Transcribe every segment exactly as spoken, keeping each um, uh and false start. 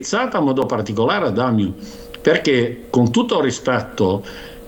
a modo particolare ad Amiens, perché con tutto il rispetto,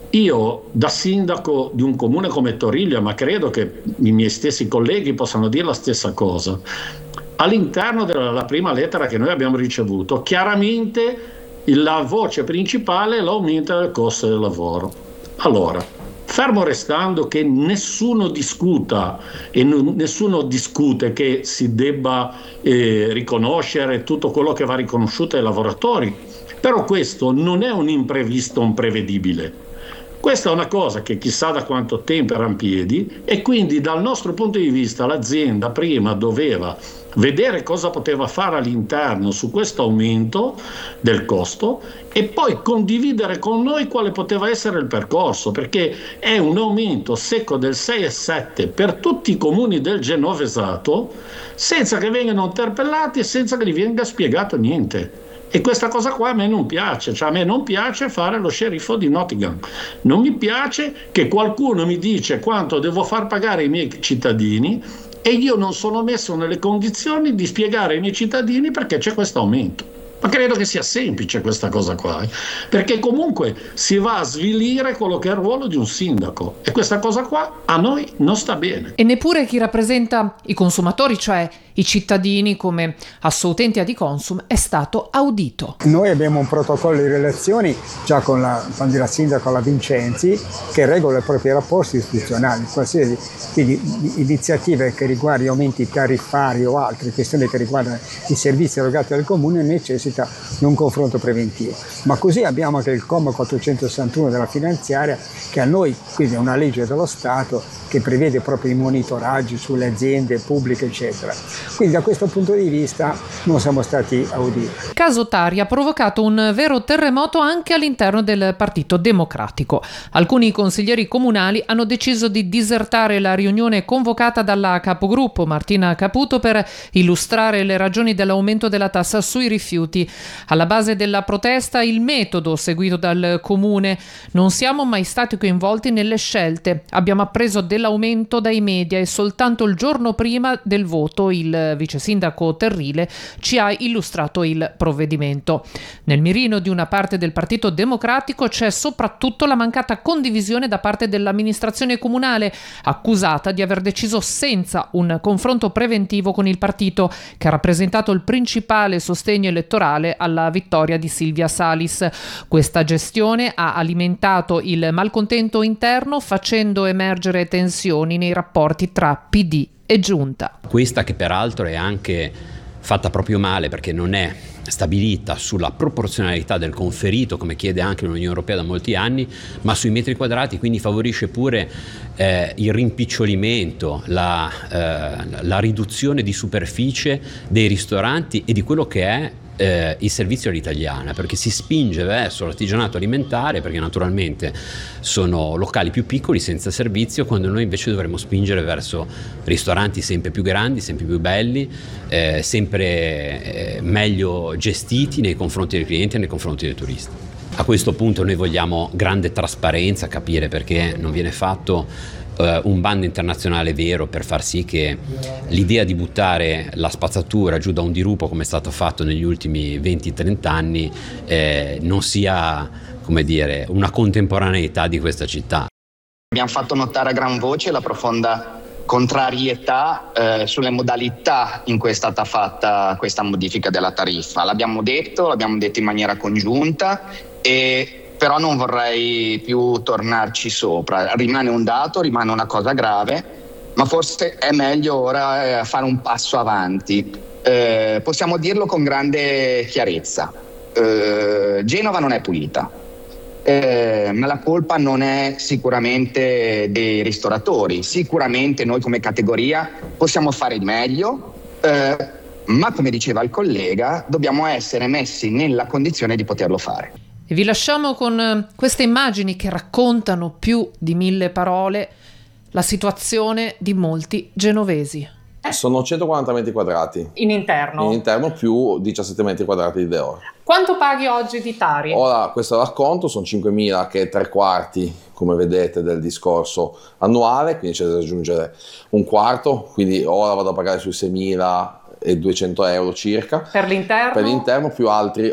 io da sindaco di un comune come Toriglia, ma credo che i miei stessi colleghi possano dire la stessa cosa, all'interno della prima lettera che noi abbiamo ricevuto, chiaramente la voce principale è l'aumento del costo del lavoro. Allora, fermo restando che nessuno discuta e non, nessuno discute che si debba eh, riconoscere tutto quello che va riconosciuto ai lavoratori, però questo non è un imprevisto, un prevedibile. Questa è una cosa che chissà da quanto tempo era in piedi, e quindi dal nostro punto di vista l'azienda prima doveva vedere cosa poteva fare all'interno su questo aumento del costo e poi condividere con noi quale poteva essere il percorso, perché è un aumento secco del sei virgola sette per tutti i comuni del Genovesato, senza che vengano interpellati e senza che gli venga spiegato niente. E questa cosa qua a me non piace, cioè a me non piace fare lo sceriffo di Nottingham, non mi piace che qualcuno mi dice quanto devo far pagare ai miei cittadini e io non sono messo nelle condizioni di spiegare ai miei cittadini perché c'è questo aumento. Ma credo che sia semplice questa cosa qua, eh? Perché comunque si va a svilire quello che è il ruolo di un sindaco e questa cosa qua a noi non sta bene. E neppure chi rappresenta i consumatori, cioè i cittadini come assoutenti Adiconsum, è stato audito. Noi abbiamo un protocollo di relazioni già con la, con la sindaca la Vincenzi che regola i propri rapporti istituzionali, qualsiasi quindi iniziative che riguardano aumenti tariffari o altre questioni che riguardano i servizi erogati dal comune necessita di un confronto preventivo. Ma così abbiamo anche il comma quattrocentosessantuno della finanziaria che a noi, quindi è una legge dello Stato che prevede proprio i monitoraggi sulle aziende pubbliche eccetera. Quindi da questo punto di vista non siamo stati auditi. Il caso Tari ha provocato un vero terremoto anche all'interno del Partito Democratico. Alcuni consiglieri comunali hanno deciso di disertare la riunione convocata dalla capogruppo Martina Caputo per illustrare le ragioni dell'aumento della tassa sui rifiuti. Alla base della protesta il metodo seguito dal comune. Non siamo mai stati coinvolti nelle scelte. Abbiamo appreso dell'aumento dai media e soltanto il giorno prima del voto il vice sindaco Terrile ci ha illustrato il provvedimento. Nel mirino di una parte del Partito Democratico c'è soprattutto la mancata condivisione da parte dell'amministrazione comunale, accusata di aver deciso senza un confronto preventivo con il partito, che ha rappresentato il principale sostegno elettorale alla vittoria di Silvia Salis. Questa gestione ha alimentato il malcontento interno, facendo emergere tensioni nei rapporti tra P D e giunta. Questa che peraltro è anche fatta proprio male perché non è stabilita sulla proporzionalità del conferito come chiede anche l'Unione Europea da molti anni, ma sui metri quadrati, quindi favorisce pure eh, il rimpicciolimento, la, eh, la riduzione di superficie dei ristoranti e di quello che è Eh, il servizio all'italiana, perché si spinge verso l'artigianato alimentare, perché naturalmente sono locali più piccoli senza servizio, quando noi invece dovremmo spingere verso ristoranti sempre più grandi, sempre più belli, eh, sempre eh, meglio gestiti nei confronti dei clienti e nei confronti dei turisti. A questo punto noi vogliamo grande trasparenza, capire perché non viene fatto Uh, un bando internazionale vero per far sì che l'idea di buttare la spazzatura giù da un dirupo, come è stato fatto negli ultimi venti trenta anni, eh, non sia, come dire, una contemporaneità di questa città. Abbiamo fatto notare a gran voce la profonda contrarietà eh, sulle modalità in cui è stata fatta questa modifica della tariffa. L'abbiamo detto, l'abbiamo detto in maniera congiunta e però non vorrei più tornarci sopra. Rimane un dato, rimane una cosa grave, ma forse è meglio ora eh, fare un passo avanti. Eh, possiamo dirlo con grande chiarezza. Eh, Genova non è pulita, eh, ma la colpa non è sicuramente dei ristoratori. Sicuramente noi come categoria possiamo fare di meglio, eh, ma come diceva il collega, dobbiamo essere messi nella condizione di poterlo fare. E vi lasciamo con queste immagini che raccontano più di mille parole la situazione di molti genovesi. Sono centoquaranta metri quadrati. In interno? In interno più diciassette metri quadrati di Deor. Quanto paghi oggi di Tari? Ora, questo racconto sono cinquemila, che è tre quarti, come vedete, del discorso annuale, quindi c'è da aggiungere un quarto, quindi ora vado a pagare sui seimila e duecento euro circa. Per l'interno? Per l'interno più altri